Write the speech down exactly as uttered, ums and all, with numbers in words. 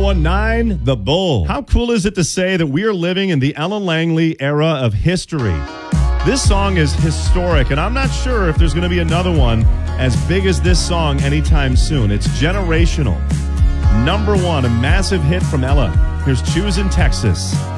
one nine, The Bull. How cool is it to say that we are living in the Ellen Langley era of history? This song is historic, and I'm not sure if there's going to be another one as big as this song anytime soon. It's generational. Number one, a massive hit from Ella. Here's Choosing Texas.